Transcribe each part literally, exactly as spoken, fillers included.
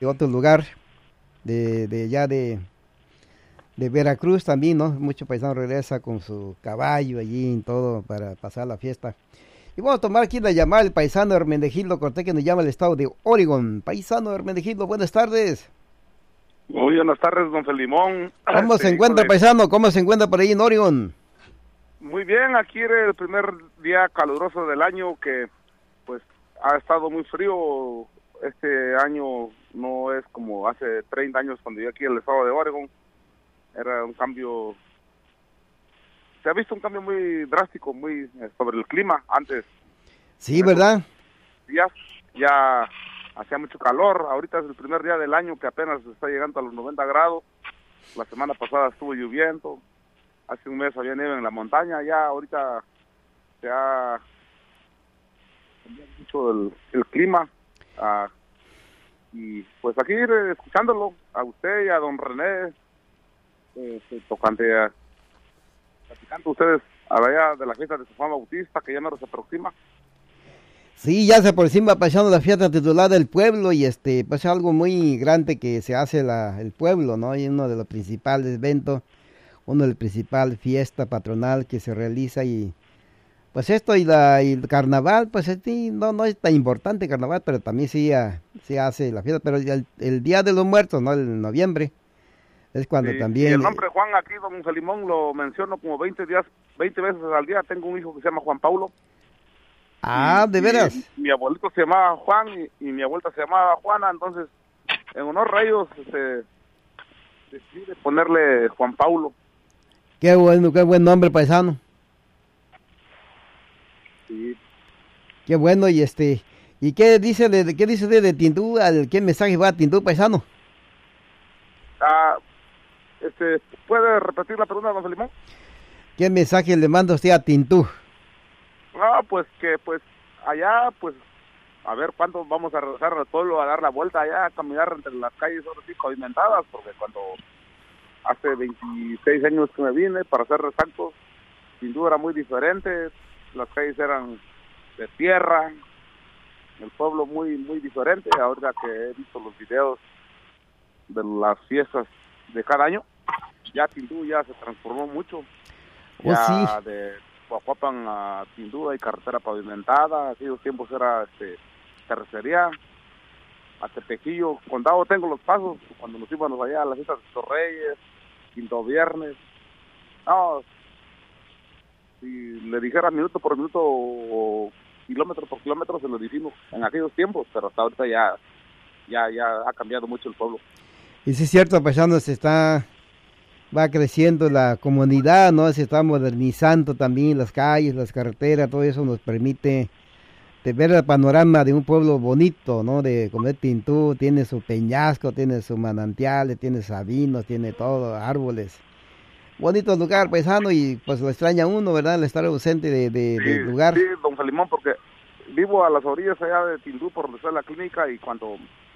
de otro lugar, de, de ya de, de Veracruz también, ¿no? Mucho paisano regresa con su caballo allí y todo para pasar la fiesta. Y vamos a tomar aquí la llamada del paisano Hermenegildo Cortés, que nos llama del estado de Oregon. Paisano Hermenegildo, buenas tardes. Muy buenas tardes, don Felimón. ¿Cómo Este, se encuentra, de... paisano? ¿Cómo se encuentra por ahí en Oregon? Muy bien, aquí era el primer día caluroso del año, que pues ha estado muy frío. Este año no es como hace treinta años cuando yo aquí en el estado de Oregon. Era un cambio, se ha visto un cambio muy drástico, muy eh, sobre el clima. Antes, sí, ¿verdad? Ya, ya hacía mucho calor. Ahorita es el primer día del año que apenas está llegando a los noventa grados. La semana pasada estuvo lloviendo. Hace un mes había nieve en la montaña. Ya ahorita se ha cambiado mucho el, el clima. Uh, y pues aquí eh, escuchándolo a usted y a don René, eh, tocante a platicando ustedes allá de la fiesta de San Juan Bautista, que ya no se aproxima. Sí, ya se aproxima pasando la fiesta titular del pueblo y este, pues es algo muy grande que se hace la, el pueblo, ¿no? Y uno de los principales eventos, uno de los principales fiesta patronal que se realiza y pues esto y, la, y el carnaval, pues sí, no, no es tan importante el carnaval, pero también sí uh, se hace la fiesta, pero el, el Día de los Muertos, ¿no? El noviembre, es cuando Sí, también... y el nombre Juan aquí, don Salimón, lo menciono como veinte días, veinte veces al día. Tengo un hijo que se llama Juan Paulo. Ah, y, ¿de veras? Y mi abuelito se llamaba Juan y, y mi abuelita se llamaba Juana, entonces en honor a ellos se decide ponerle Juan Paulo. Qué bueno, qué buen nombre, paisano. Sí. Qué bueno, y este, ¿y qué dice de qué dice de, de Tindú? ¿Al qué mensaje va a Tindú, paisano? Ah, este, ¿puede repetir la pregunta, don Salimón? ¿Qué mensaje le manda usted a Tindú? Ah, pues que pues allá, pues a ver cuándo vamos a regresar al pueblo a dar la vuelta allá, a caminar entre las calles ahora sí pavimentadas, porque cuando hace veintiséis años que me vine, para ser exactos, sin duda era muy diferente. Las calles eran de tierra, el pueblo muy muy diferente. Ahora que he visto los videos de las fiestas de cada año, ya Tindú ya se transformó mucho. Ya oh, sí. de Coahuapan a Tindú hay carretera pavimentada. Aquellos tiempos era este, terracería. A Tepejillo, Condado tengo los pasos, cuando nos íbamos allá a las fiestas de Torreyes, Quinto Viernes. No, si le dijera minuto por minuto o kilómetro por kilómetro se lo dijimos en aquellos tiempos, pero hasta ahorita ya ya ya ha cambiado mucho el pueblo. Y sí es cierto, paisano, se está, va creciendo la comunidad, ¿no? Se está modernizando también las calles, las carreteras, todo eso nos permite de ver el panorama de un pueblo bonito, ¿no? De comer Tindú, tiene su peñasco, tiene su manantiales, tiene sabinos, tiene todo, árboles. Bonito lugar, paisano, y pues lo extraña uno, ¿verdad? El estar ausente de, de, Sí, del lugar. sí, don Salimón, porque vivo a las orillas allá de Tindú, por donde está la clínica, y cuando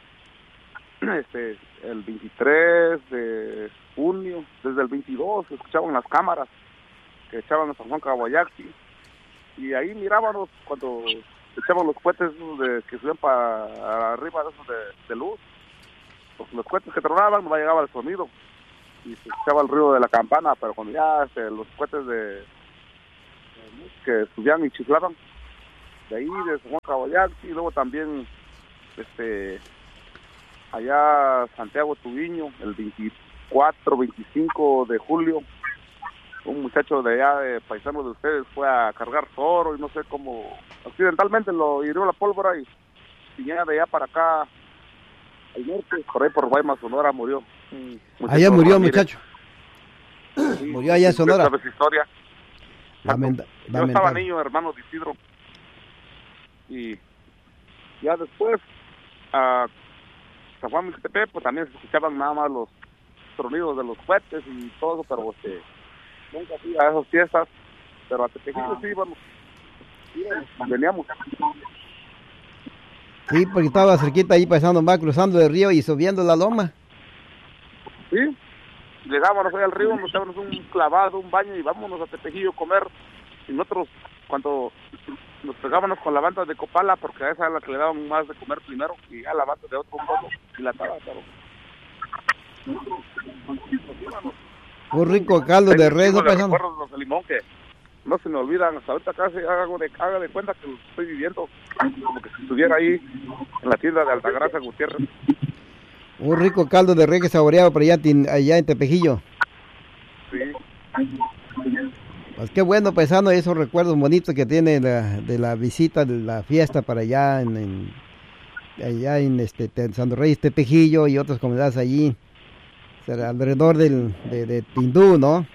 este el veintitrés de junio, desde el veintidós, escuchaban las cámaras que echaban a San Juan Caguayaxi, y ahí mirábamos cuando echaban los cohetes de, que subían para arriba de esos de, de luz, porque los cohetes que tronaban no llegaba el sonido, y se escuchaba el ruido de la campana, pero cuando ya este, los cohetes de, de que subían y chiflaban, de ahí de San Juan Caguayaxi, y luego también este allá Santiago Tubiño, el veinticuatro, veinticinco de julio, un muchacho de allá, de paisano de ustedes, fue a cargar toro y no sé cómo, accidentalmente lo hirió la pólvora y venía de allá para acá, al norte, por ahí por Guaymas, Sonora, murió. Allá murió, Ramírez. Muchacho. Sí, murió allá en Sonora. ¿Sabes historia? Lamenta, Yo estaba niño, hermano de Isidro, y ya después a San Juan Mixtepec, pues también se escuchaban nada más los sonidos de los cohetes y todo, pero este, nunca fui a esas fiestas, pero a Tepejillo ah. sí íbamos, íbamos, veníamos. Sí, porque estaba cerquita ahí pasando, va cruzando el río y subiendo la loma. Sí, llegábamos ahí al río, nos echábamos un clavado, un baño y vámonos a Tepejillo a comer. Y nosotros, cuando nos pegábamos con la banda de Copala, porque a esa es la que le daban más de comer primero, y a la banda de otro modo, y la taba, pero... Un rico caldo de res, ¿no, paisano? Recuerdos de limón que no se me olvidan, hasta ahorita casi hago de, haga de cuenta que lo estoy viviendo, como que si estuviera ahí en la tienda de Altagracia Gutiérrez. Un rico caldo de res que saboreaba por allá, allá en Tepejillo. Sí. Pues qué bueno, paisano, esos recuerdos bonitos que tiene de la, de la visita, de la fiesta para allá en, en allá en este Santo Reyes Tepejillo y otras comunidades allí, o sea, alrededor del, de, de Tindú, ¿no?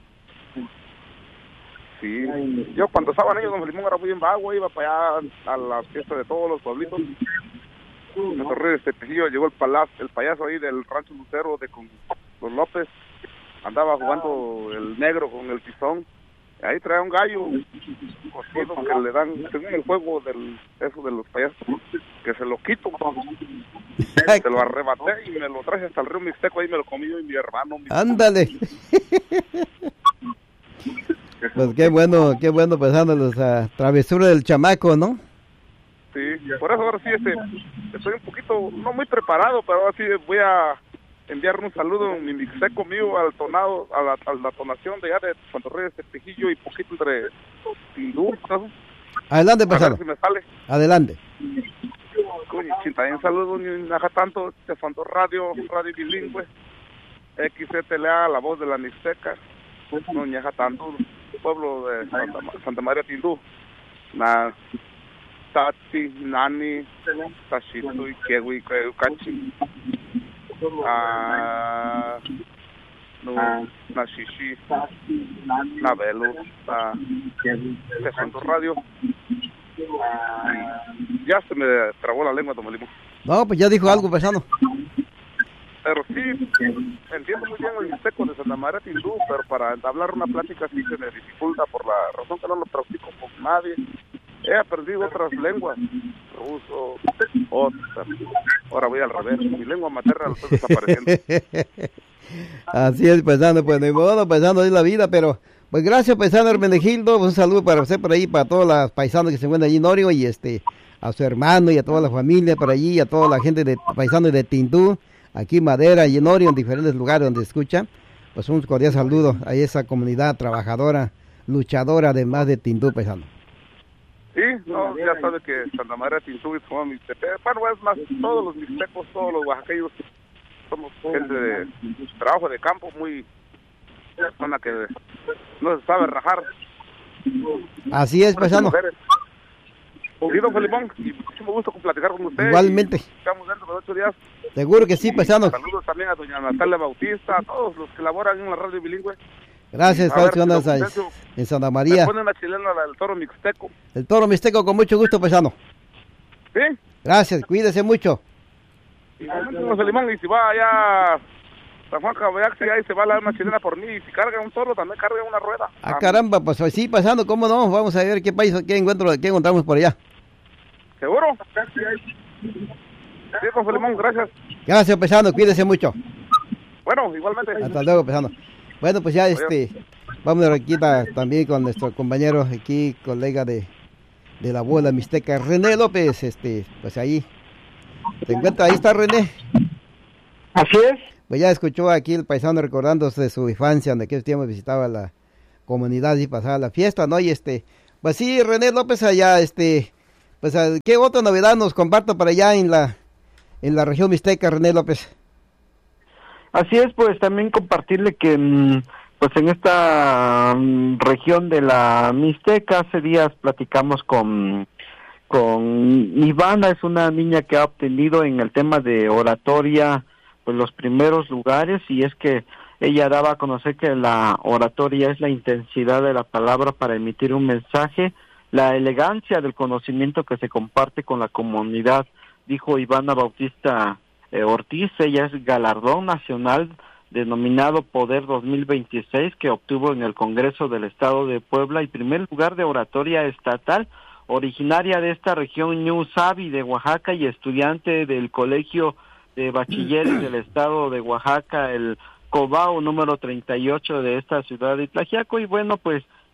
Sí, yo cuando estaba niño, don Limón era muy en vago, iba para allá a las fiestas de todos los pueblitos. En Santo Reyes Tepejillo llegó el, palaz, el payaso ahí del Rancho Lucero de con los López, andaba jugando el negro con el tizón. Ahí trae un gallo cocido que le dan, según el juego del eso de los payasos, que se lo quito, se lo arrebaté y me lo traje hasta el río Mixteco, ahí me lo comí yo y mi hermano. Mi Ándale. Pues qué bueno, qué bueno pensando en las travesuras del chamaco, ¿no? Sí, por eso ahora sí este, estoy un poquito, no muy preparado, pero ahora sí voy a enviar un saludo en mi mixteco mío al tonado, a la, a la tonación de allá de Santo Reyes de Tepejillo y poquito entre Tindú, ¿sabes? Adelante, pasado. A ver si me sale. Adelante. Coño, también saludo ni naja tanto de Santo Radio, Radio Bilingüe, X C T L A, la voz de la Mixteca, no ñaja tanto, pueblo de Santa, Santa María Tindú, na Tati, Nani, Tashito y Kewi, Cachi. Ah, no, na Shishi, na Velo, na de Santo Radio. Ya se me trabó la lengua, don Limón. No, pues ya dijo algo, paisano. Pero sí, entiendo muy bien el mixteco de Santa María Tindú, pero para entablar una plática sí se me dificulta por la razón que no lo practico con nadie. He aprendido otras lenguas, ruso, otras. Ahora voy al revés, mi lengua materna lo está desapareciendo. Así es, paisano, pues de modo, paisano, es la vida, pero pues gracias, paisano Hermenegildo, un saludo para usted por ahí, para todos los paisanos que se encuentran allí en Orio, y este, a su hermano y a toda la familia por allí, y a toda la gente de paisanos de Tindú, aquí en Madera y en Orio, en diferentes lugares donde escucha, pues un cordial saludo a esa comunidad trabajadora, luchadora, además de Tindú, paisano. Sí, no, ya sabe que Santa María Tindú y somos mixtecos, bueno, es más, todos los mixtecos, todos los oaxaqueños, somos gente de trabajo de campo, muy persona que no se sabe rajar. Así es, paisano. Sí, don Felipón, y muchísimo gusto con platicar con usted. Igualmente. Estamos dentro de ocho días. Seguro que sí, paisano. Saludos también a doña Natalia Bautista, a todos los que laboran en la radio bilingüe. Gracias, Estados Unidos, en Santa María. Me ponen la chilena del toro mixteco. El toro mixteco con mucho gusto, paisano. Sí. Gracias, cuídese mucho. Y, y si va allá San Juan Cabayaxi, ahí se va a dar una chilena por mí. Y si carga un toro, también carga una rueda. Ah, ah, caramba, pues sí, pasando, ¿cómo no? Vamos a ver qué país, qué encuentro, qué encontramos por allá. ¿Seguro? Sí, don Filemón, gracias. Gracias, paisano, cuídese mucho. Bueno, igualmente. Hasta luego, paisano. Bueno, pues ya Adiós. este, vamos aquí ta, también con nuestro compañero aquí, colega de, de la bola mixteca, René López, este, pues ahí, ¿te encuentras? Ahí está René. Así es. Pues ya escuchó aquí el paisano recordándose de su infancia, donde aquellos tiempos visitaba la comunidad y pasaba la fiesta, ¿no? Y este, pues sí, René López allá, este, pues ¿qué otra novedad nos comparto para allá en la, en la región mixteca, René López? Así es, pues también compartirle que pues en esta um, región de la Mixteca hace días platicamos con con Ivana, es una niña que ha obtenido en el tema de oratoria pues los primeros lugares, y es que ella daba a conocer que la oratoria es la intensidad de la palabra para emitir un mensaje, la elegancia del conocimiento que se comparte con la comunidad, dijo Ivana Bautista Eh, Ortiz. Ella es galardón nacional denominado Poder dos mil veintiséis que obtuvo en el Congreso del Estado de Puebla y primer lugar de oratoria estatal, originaria de esta región Ñu Sabi de Oaxaca y estudiante del Colegio de Bachilleres del Estado de Oaxaca, el Cobao número treinta y ocho de esta ciudad de Tlaxiaco. Y bueno, pues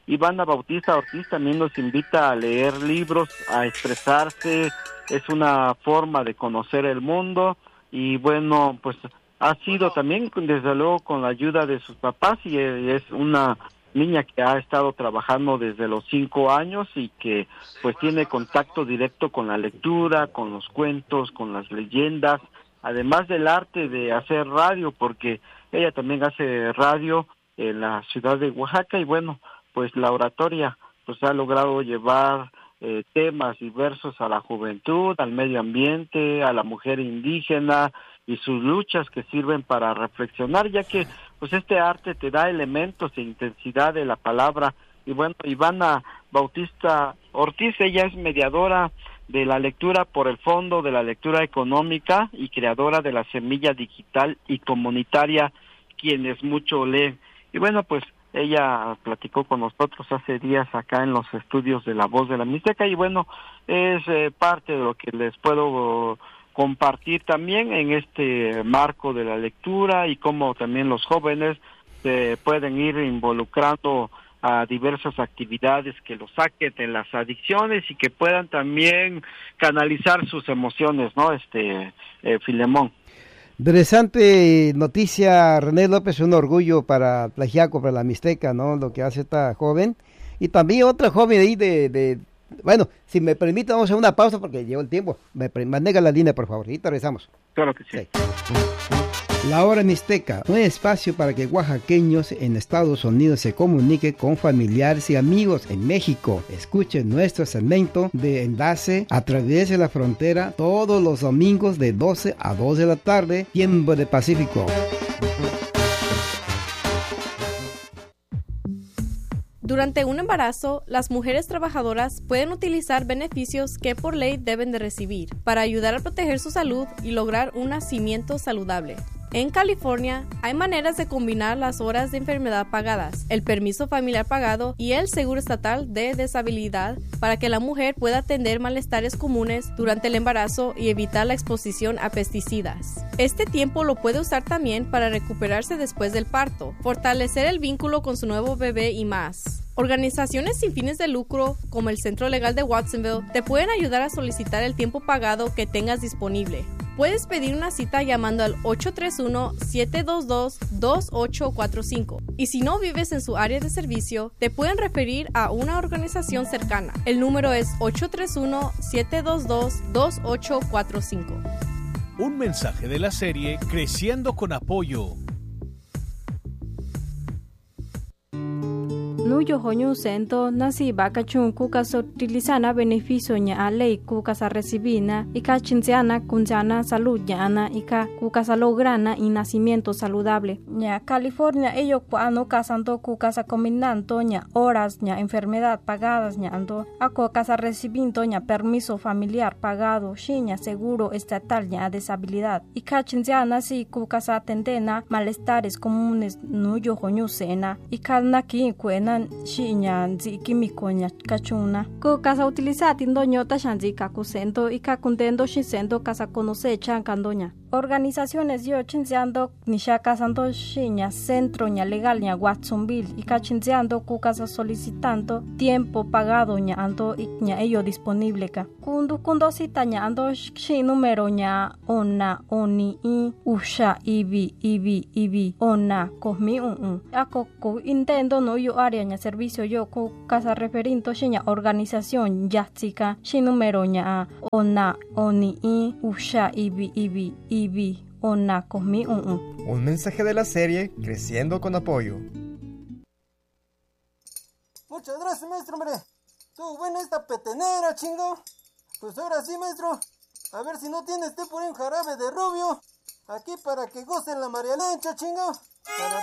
Ivana Bautista Ortiz también nos invita a leer libros, a expresarse, es una forma de conocer el mundo y bueno, pues ha sido también desde luego con la ayuda de sus papás y es una niña que ha estado trabajando desde los cinco años y que pues tiene contacto directo con la lectura, con los cuentos, con las leyendas, además del arte de hacer radio, porque ella también hace radio en la ciudad de Oaxaca y bueno, pues la oratoria pues ha logrado llevar eh, temas diversos a la juventud, al medio ambiente, a la mujer indígena y sus luchas que sirven para reflexionar, ya que pues este arte te da elementos e intensidad de la palabra. Y bueno, Ivana Bautista Ortiz, ella es mediadora de la lectura por el Fondo de la Lectura Económica y creadora de la Semilla Digital y Comunitaria Quienes Mucho Leen. Y bueno, pues ella platicó con nosotros hace días acá en los estudios de La Voz de la Mixteca y bueno, es eh, parte de lo que les puedo compartir también en este marco de la lectura y cómo también los jóvenes se pueden ir involucrando a diversas actividades que los saquen de las adicciones y que puedan también canalizar sus emociones, ¿no? Este, eh, Filemón. Interesante noticia, René López, un orgullo para Tlaxiaco, para la Mixteca, ¿no? Lo que hace esta joven. Y también otra joven ahí de... de bueno, si me permite, vamos a una pausa porque llegó el tiempo. Me maneja la línea, por favor, y regresamos. Claro que sí. sí. La Hora Mixteca, un espacio para que oaxaqueños en Estados Unidos se comuniquen con familiares y amigos en México. Escuchen nuestro segmento de enlace a través de la frontera todos los domingos de doce a dos de la tarde, tiempo de Pacífico. Durante un embarazo, las mujeres trabajadoras pueden utilizar beneficios que por ley deben de recibir para ayudar a proteger su salud y lograr un nacimiento saludable. En California, hay maneras de combinar las horas de enfermedad pagadas, el permiso familiar pagado y el seguro estatal de deshabilidad para que la mujer pueda atender malestares comunes durante el embarazo y evitar la exposición a pesticidas. Este tiempo lo puede usar también para recuperarse después del parto, fortalecer el vínculo con su nuevo bebé y más. Organizaciones sin fines de lucro, como el Centro Legal de Watsonville, te pueden ayudar a solicitar el tiempo pagado que tengas disponible. Puedes pedir una cita llamando al ocho tres uno, siete dos dos, dos ocho cuatro cinco. Y si no vives en su área de servicio, te pueden referir a una organización cercana. El número es ocho tres uno, siete dos dos, dos ocho cuatro cinco. Un mensaje de la serie Creciendo con Apoyo. Nuyo hoñu sento nasi baka chun kuka so utilizana beneficio nya ley kuka sa recibina ika chinziana kunjana salud nya ika kuka sa lograna y nacimiento saludable nya California ello cuando casando kuka sa combinando nya horas nya enfermedad pagadas nya ando ako casa recibiendo nya permiso familiar pagado shinya seguro estatal nya deshabilidad ika chinziana si kuka sa tendena malestares comunes nuyo hoñu sena ika naki kuena shinya nzi químico nya kachuna ko casa utilizar tindoño tashanzi kakusento y kakundendo shisendo casa conoce chancandoña organizaciones yo chinziando nisha casando shinya centro nya legal nya Watsonville y cachinziando ku casa solicitando tiempo pagado nya ando y nya ello disponible ka kundu kundo cita nya ando shi número nya ona oni i usha ibi ibi ibi ona kohmi un ako ko intendo no yo área nya servicio yo ku casa referinto shinya organización yatsika shi número nya ona oni i usha ibi ibi ibi Ona, cosmi, un, un. Un mensaje de la serie Creciendo con Apoyo. Muchas gracias, maestro, hombre. Estuvo buena esta petenera, chingo. Pues ahora sí, maestro. A ver si no tiene este por ahí un jarabe de rubio. Aquí para que gocen la María Lencha, chingo. Para